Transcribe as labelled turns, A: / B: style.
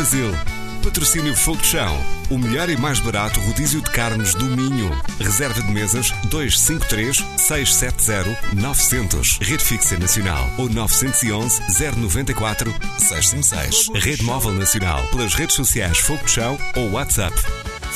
A: Brasil. Patrocínio Fogo de Chão, o melhor e mais barato rodízio de carnes do Minho. Reserva de mesas 253-670-900. Rede fixa nacional ou 911-094-656. Rede móvel nacional pelas redes sociais Fogo de Chão ou WhatsApp